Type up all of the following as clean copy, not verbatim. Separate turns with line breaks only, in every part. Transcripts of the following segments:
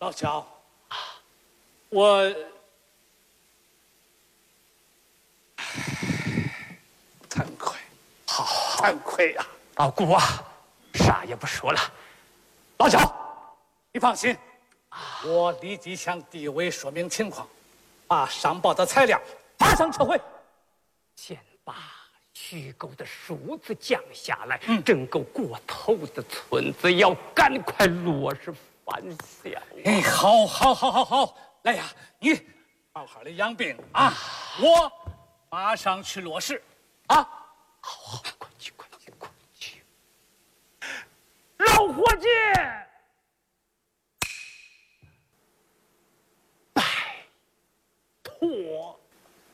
老焦，我惭愧，好，惭愧呀！
老姑啊，啥也不说了。
老焦，你放心，我立即向地委说明情况，把上报的材料马上撤回。
先把虚构的数字降下来，整个过头的村子要赶快落实返乡。
哎，好，来呀，你好好的养病啊，我马上去落实啊。
好，快去！老伙计，拜托。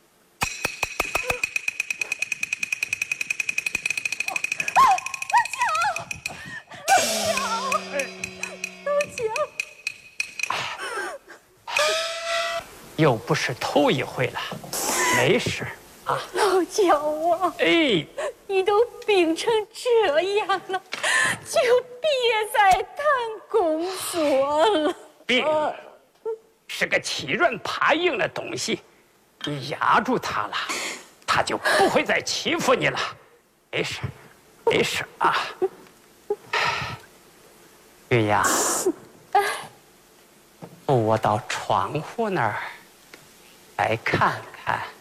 又不是头一回了，没事啊。
老焦啊，
哎，
你都病成这样了，就别再谈工作了。
病是个欺软怕硬的东西，你压住它了，它就不会再欺负你了。没事啊。玉呀，扶我到窗户那儿来看看。